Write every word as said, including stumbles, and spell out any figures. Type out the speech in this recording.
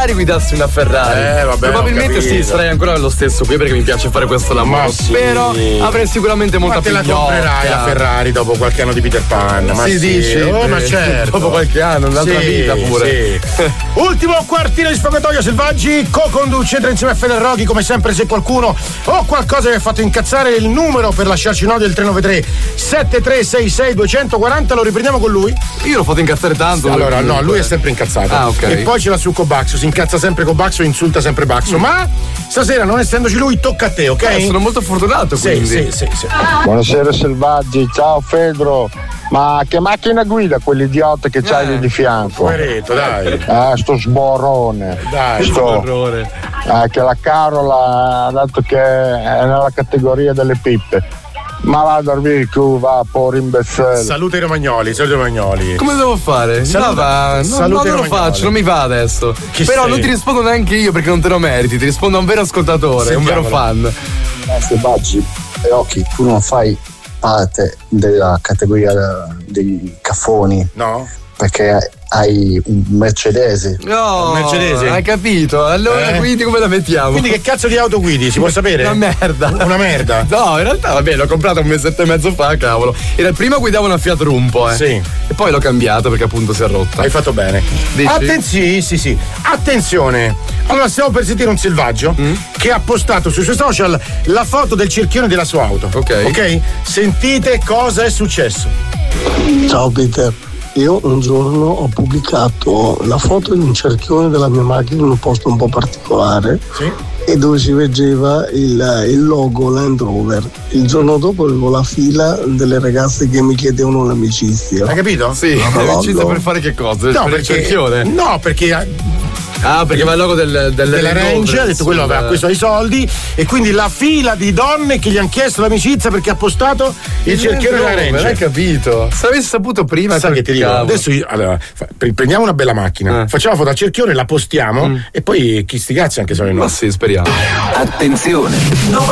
Ferrari guidassi una Ferrari. Eh, vabbè, probabilmente sì, sarei ancora lo stesso qui perché mi piace fare questo lavoro. Sì. Però avrei sicuramente molta più Ma te la comprerai la Ferrari dopo qualche anno di Peter Pan. Ma si sì, dice, oh, ma certo. Dopo qualche anno, un'altra sì, vita pure. Sì. Ultimo quartino di Sfogatoio Selvaggi, co-conduce entra insieme a Fede Roghi, come sempre. Se qualcuno o qualcosa vi ha fatto incazzare, il numero per lasciarci un audio è il tre nove tre sette tre sei sei due quattro zero. Lo riprendiamo con lui. Io l'ho fatto incazzare tanto. Allora no, lui è sempre incazzato. Ah, ok. E poi ce l'ha su con Baxo, si incazza sempre con Baxo e insulta sempre Baxo. Mm. Ma stasera, non essendoci lui, tocca a te, ok? Eh, sono molto fortunato, quindi. Sì, sì, sì, sì. Buonasera Selvaggi, ciao Fedro. Ma che macchina guida quell'idiota che c'hai lì di fianco? Poveretto, dai. Ah, sto sborrone. Dai, sto orrore. Ah, che la Carola ha detto che è nella categoria delle pippe. Ma va a dormire tu, va, por imbecille. Saluta i romagnoli, saluta i romagnoli. Come devo fare? Saluta, no, va, no, saluta non lo faccio, non mi va adesso. Chi Però sei? non ti rispondo neanche io perché non te lo meriti, ti rispondo a un vero ascoltatore, un vero fan. Eh, Selvaggi, occhi, tu non fai parte della categoria dei caffoni. No. Perché hai un Mercedes. No, un Mercedes. Hai capito? Allora Eh? quindi come la mettiamo? Quindi che cazzo di auto guidi? Si può sapere? Una merda. Una merda? No, in realtà vabbè, l'ho comprata un mesetto e mezzo fa, cavolo. Era il prima guidavo una Fiat Rumpo, eh. Sì. E poi l'ho cambiata perché appunto si è rotta. Hai fatto bene. Dici? Attenzione, sì, sì. Attenzione. Allora stiamo per sentire un selvaggio mm? che ha postato sui suoi social la foto del cerchione della sua auto. Ok. Ok? Sentite cosa è successo. Ciao Peter. Io un giorno ho pubblicato la foto di un cerchione della mia macchina in un posto un po' particolare, sì, e dove si veggeva il, il logo Land Rover. Il giorno dopo avevo la fila delle ragazze che mi chiedevano l'amicizia. Hai capito? Sì, l'amicizia per fare che cosa? No, per perché, il cerchione? No, perché Ah, perché va il logo del, del della Range, ha detto quello aveva acquistato i soldi e quindi la fila di donne che gli hanno chiesto l'amicizia perché ha postato il, il cerchione della Range. Hai capito? Se avessi saputo prima, sai che ti dico? Adesso io, allora, fa, prendiamo una bella macchina, eh. facciamo la foto al cerchione, la postiamo mm. e poi chi sti cazzi anche se no. Ma sì, speriamo. Attenzione!